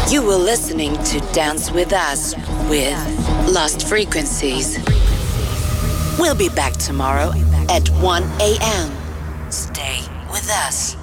You were listening to Dance With Us with Lost Frequencies. We'll be back tomorrow at 1 a.m. Stay with us.